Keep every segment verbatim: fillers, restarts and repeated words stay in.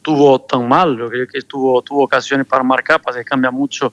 estuvo tan mal. Yo creo que tuvo, tuvo ocasiones para marcar, para que cambia mucho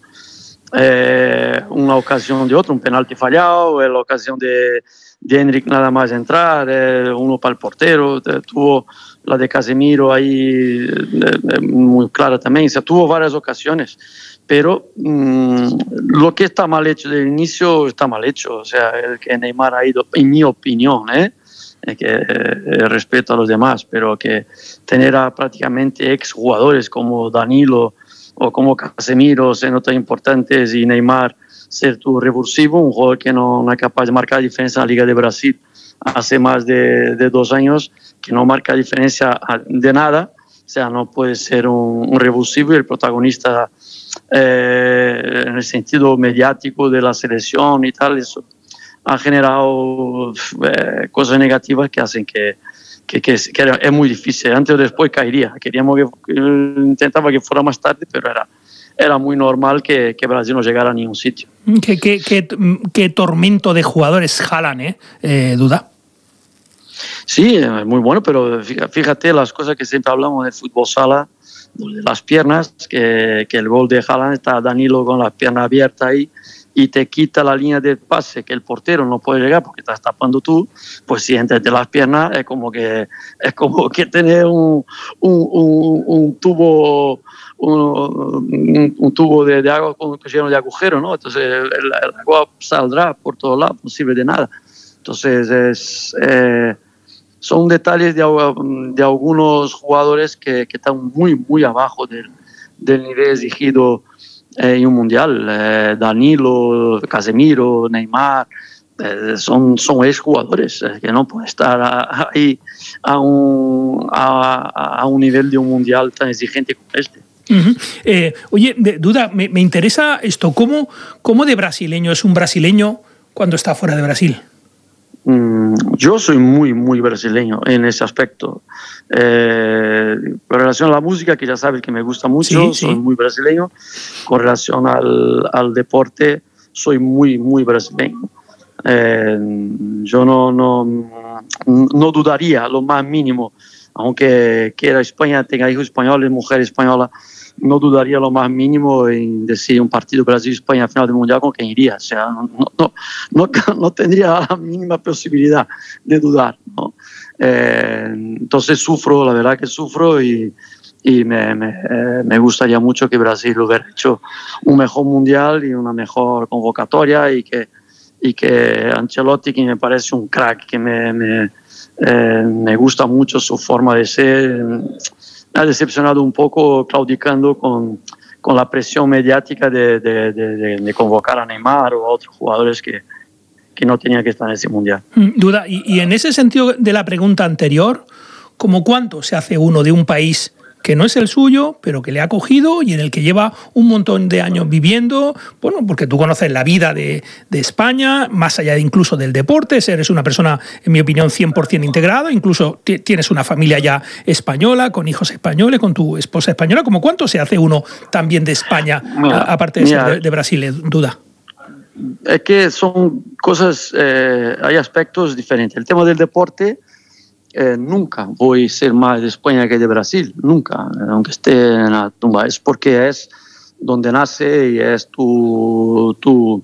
eh, una ocasión de otra, un penalti fallado, la ocasión de, de Endrick nada más entrar, eh, uno para el portero, eh, tuvo la de Casemiro ahí eh, muy clara también, o sea, tuvo varias ocasiones, pero mmm, lo que está mal hecho del inicio está mal hecho, o sea, el que Neymar ha ido, en mi opinión, ¿eh? que eh, respeto a los demás, pero que tener a prácticamente ex jugadores como Danilo o como Casemiro siendo tan importantes y Neymar ser tu revulsivo, un jugador que no, no es capaz de marcar diferencia en la Liga de Brasil hace más de, de dos años, que no marca diferencia de nada, o sea, no puede ser un, un revulsivo y el protagonista eh, en el sentido mediático de la selección y tal, eso ha generado eh, cosas negativas que hacen que, que, que, que era, es muy difícil. Antes o después caería. Queríamos que, que intentaba que fuera más tarde, pero era, era muy normal que, que Brasil no llegara a ningún sitio. Qué, qué, qué, qué tormento de jugadores Haaland, ¿eh? eh Duda. Sí, es muy bueno, pero fíjate las cosas que siempre hablamos del fútbol sala, de las piernas, que, que el gol de Haaland está Danilo con la pierna abierta ahí, y te quita la línea de pase que el portero no puede llegar porque estás tapando tú, pues si entras de las piernas es como que es como que tener un, un, un, un tubo un, un tubo de, de agua con, lleno de agujeros, ¿no? Entonces el, el agua saldrá por todos lados, no sirve de nada. Entonces es, eh, son detalles de, de algunos jugadores que, que están muy muy abajo del, del nivel exigido en un mundial. eh, Danilo, Casemiro, Neymar, eh, son, son exjugadores eh, que no pueden estar a, ahí a un, a, a un nivel de un mundial tan exigente como este. Uh-huh. eh, oye, de, Duda, me, me interesa esto, ¿cómo, ¿cómo de brasileño es un brasileño cuando está fuera de Brasil? Yo soy muy, muy brasileño en ese aspecto. Eh, con relación a la música, que ya sabes que me gusta mucho, sí, soy sí. muy brasileño. Con relación al, al deporte, soy muy, muy brasileño. Eh, yo no, no, no dudaría lo más mínimo, aunque quiera España, tenga hijos españoles, mujer española, no dudaría lo más mínimo en decir un partido Brasil-España a final del Mundial con quien iría. O sea, no, no, no, no tendría la mínima posibilidad de dudar, ¿no? Eh, entonces sufro, la verdad que sufro y, y me, me, eh, me gustaría mucho que Brasil hubiera hecho un mejor Mundial y una mejor convocatoria y que, y que Ancelotti, que me parece un crack, que me, me, eh, me gusta mucho su forma de ser, ha decepcionado un poco claudicando con, con la presión mediática de, de, de, de convocar a Neymar o a otros jugadores que, que no tenían que estar en ese Mundial. Duda, y, y en ese sentido de la pregunta anterior, ¿cómo cuánto se hace uno de un país que no es el suyo, pero que le ha acogido y en el que lleva un montón de años viviendo? Bueno, porque tú conoces la vida de, de España, más allá de incluso del deporte, eres una persona, en mi opinión, cien por ciento integrada, incluso tienes una familia ya española, con hijos españoles, con tu esposa española. ¿Cómo cuánto se hace uno también de España, mira, aparte de mira, ser de, de Brasil, Duda? Es que son cosas, eh, hay aspectos diferentes. El tema del deporte, Eh, nunca voy a ser más de España que de Brasil, nunca, aunque esté en la tumba. Es porque es donde nace y es tu, tu,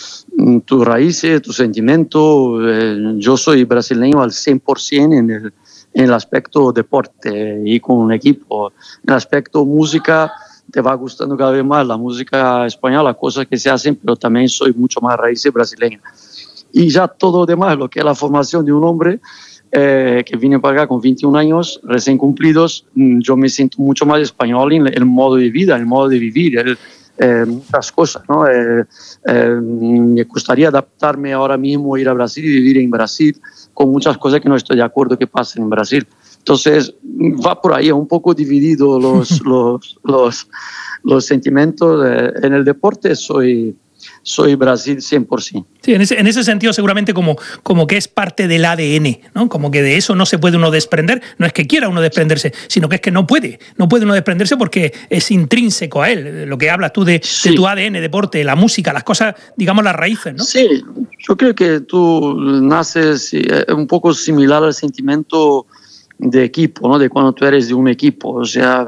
tu raíces, tu sentimiento. Eh, yo soy brasileño al cien por ciento en el, en el aspecto deporte y con un equipo. En el aspecto música, te va gustando cada vez más la música española, cosas que se hacen, pero también soy mucho más raíces brasileñas. Y ya todo lo demás, lo que es la formación de un hombre, Eh, que vine para acá con veintiún años recién cumplidos, yo me siento mucho más español en el modo de vida, el modo de vivir, el, eh, muchas cosas, ¿no? Eh, eh, me gustaría adaptarme ahora mismo, ir a Brasil y vivir en Brasil, con muchas cosas que no estoy de acuerdo que pasen en Brasil. Entonces va por ahí, un poco dividido los, los, los, los sentimientos. Eh, en el deporte soy... soy Brasil cien por ciento. Sí, en ese, en ese sentido seguramente como, como que es parte del A D N, ¿no? Como que de eso no se puede uno desprender. No es que quiera uno desprenderse, sino que es que no puede. No puede uno desprenderse porque es intrínseco a él. Lo que hablas tú de, sí. de tu A D N, deporte, la música, las cosas, digamos, las raíces, ¿no? Sí, yo creo que tú naces un poco similar al sentimiento de equipo, ¿no? De cuando tú eres de un equipo. O sea,